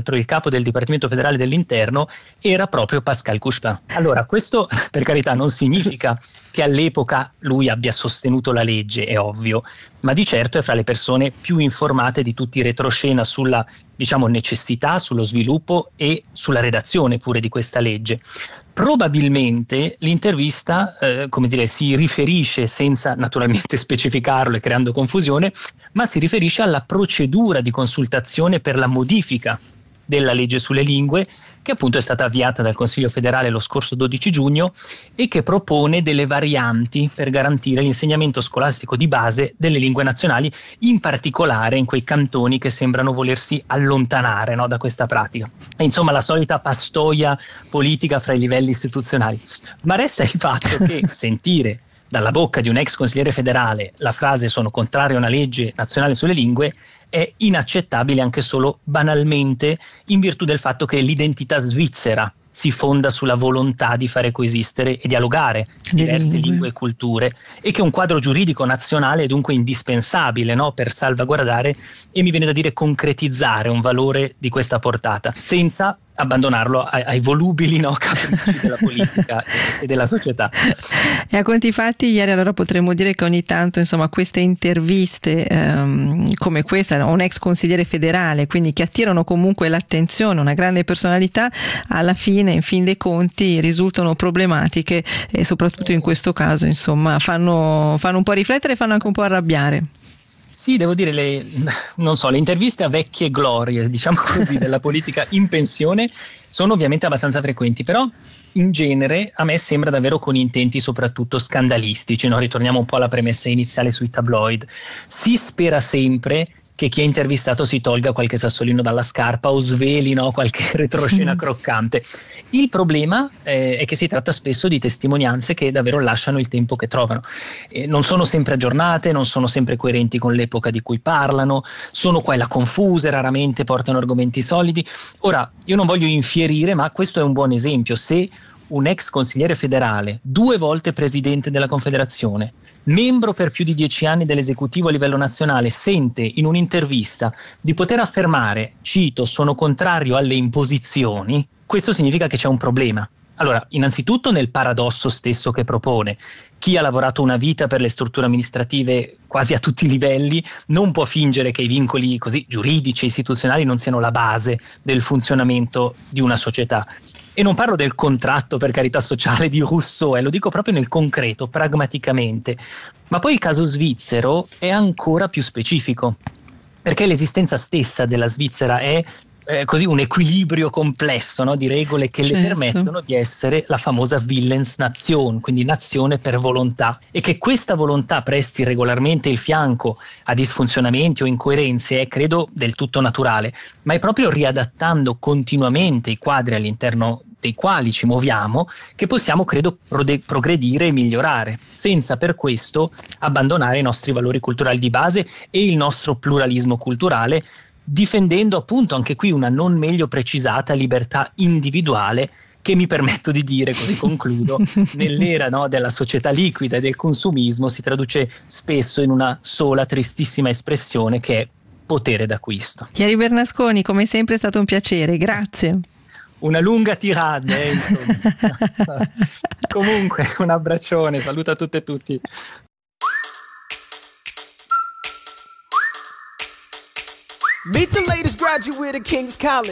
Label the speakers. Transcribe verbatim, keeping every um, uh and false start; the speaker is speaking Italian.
Speaker 1: l'altro il capo del Dipartimento Federale dell'Interno era proprio Pascal Couchepin. Allora, questo per carità non significa che all'epoca lui abbia sostenuto la legge, è ovvio, ma di certo è fra le persone più informate di tutti i retroscena sulla, diciamo, necessità, sullo sviluppo e sulla redazione pure di questa legge. Probabilmente l'intervista, eh, come dire, si riferisce, senza naturalmente specificarlo e creando confusione, ma si riferisce alla procedura di consultazione per la modifica della legge sulle lingue, che appunto è stata avviata dal Consiglio federale lo scorso dodici giugno e che propone delle varianti per garantire l'insegnamento scolastico di base delle lingue nazionali, in particolare in quei cantoni che sembrano volersi allontanare, no, da questa pratica. E insomma la solita pastoia politica fra i livelli istituzionali. Ma resta il fatto che sentire dalla bocca di un ex consigliere federale la frase "sono contrario a una legge nazionale sulle lingue" è inaccettabile anche solo banalmente in virtù del fatto che l'identità svizzera si fonda sulla volontà di fare coesistere e dialogare diverse lingue. lingue e culture, e che un quadro giuridico nazionale è dunque indispensabile, no, per salvaguardare e mi viene da dire concretizzare un valore di questa portata, senza abbandonarlo ai, ai volubili, no, capricci della politica e, e della società.
Speaker 2: E a conti fatti, ieri allora potremmo dire che ogni tanto, insomma, queste interviste ehm, come questa, no? Un ex consigliere federale, quindi che attirano comunque l'attenzione, una grande personalità, alla fine, in fin dei conti, risultano problematiche e soprattutto in questo caso, insomma, fanno, fanno un po' riflettere e fanno anche un po' arrabbiare.
Speaker 1: Sì, devo dire, le, non so, le interviste a vecchie glorie, diciamo così, della politica in pensione sono ovviamente abbastanza frequenti, però in genere a me sembra davvero con intenti soprattutto scandalistici, no? Ritorniamo un po' alla premessa iniziale sui tabloid. Si spera sempre che chi è intervistato si tolga qualche sassolino dalla scarpa o sveli, no, qualche retroscena croccante. Il problema eh, è che si tratta spesso di testimonianze che davvero lasciano il tempo che trovano. Eh, non sono sempre aggiornate, non sono sempre coerenti con l'epoca di cui parlano, sono qua e là confuse, raramente portano argomenti solidi. Ora, io non voglio infierire, ma questo è un buon esempio. Se un ex consigliere federale, due volte presidente della Confederazione, membro per più di dieci anni dell'esecutivo a livello nazionale, sente in un'intervista di poter affermare, cito, "sono contrario alle imposizioni", questo significa che c'è un problema. Allora, innanzitutto nel paradosso stesso che propone. Chi ha lavorato una vita per le strutture amministrative quasi a tutti i livelli non può fingere che i vincoli così giuridici e istituzionali non siano la base del funzionamento di una società. E non parlo del contratto, per carità, sociale di Rousseau, eh, lo dico proprio nel concreto, pragmaticamente. Ma poi il caso svizzero è ancora più specifico, perché l'esistenza stessa della Svizzera è eh, così un equilibrio complesso, no, di regole che
Speaker 2: certo.
Speaker 1: le permettono di essere la famosa Willensnation, quindi nazione per volontà, e che questa volontà presti regolarmente il fianco a disfunzionamenti o incoerenze è, credo, del tutto naturale, ma è proprio riadattando continuamente i quadri all'interno dei quali ci muoviamo che possiamo, credo, prode- progredire e migliorare, senza per questo abbandonare i nostri valori culturali di base e il nostro pluralismo culturale, difendendo appunto anche qui una non meglio precisata libertà individuale che, mi permetto di dire, così concludo, nell'era, no, della società liquida e del consumismo si traduce spesso in una sola tristissima espressione che è potere d'acquisto.
Speaker 2: Chiari Bernasconi, come sempre è stato un piacere, grazie.
Speaker 1: Una lunga tirade, eh, insomma. Comunque, un abbraccione, saluto a tutte e tutti.
Speaker 3: Meet the latest graduate of King's College.